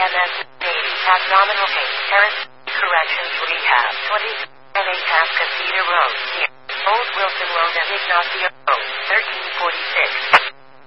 MS Navy, Abdominal Pain, Terrace, Corrections Rehab, 20, LA Cascada Road, near Old Wilson Road and Ignacio Road, 1346.